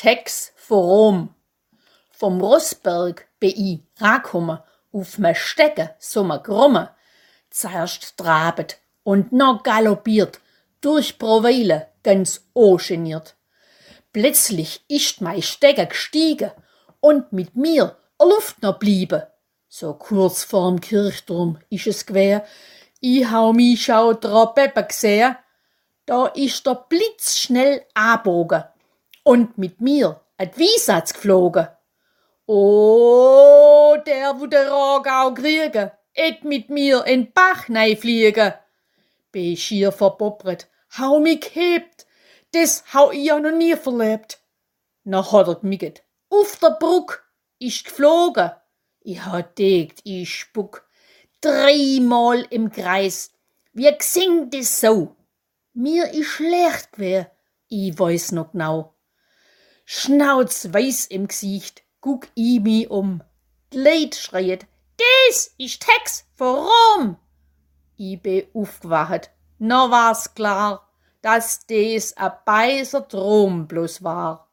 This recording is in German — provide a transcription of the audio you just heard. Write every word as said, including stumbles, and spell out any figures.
Tex vor Rom. Vom Rossberg bin i rakomme, auf me Stecke so me Grumme, zuerst trabet und noch galoppiert, durch Proweile ganz ungeniert. Plötzlich ist mei Stecke gestiegen und mit mir a Luft noch bliebe. So kurz vorm Kirchturm isch es gewär, i hau mi schau dra Peppe gseh, da ist der Blitz schnell abogen und mit mir et Wiesatz geflogen. Oh, der wo der Ragau kriege, et mit mir in Bach nei fliege. Bin schier verbobbret, hau mi gehebt, des hau i ja noch nie verlebt. Na hat er gmiget, auf der Bruck, ist geflogen. I ha degt, i spuck, dreimal im Kreis, wie gsingt es so? Mir is schlecht gewär, i weiß noch genau. Schnauzweiß im Gesicht, guck i mi um. D'Leid schreit, des ist Tex vor Rom. I bin aufgewacht, na war's klar, dass des a beiser Traum bloß war.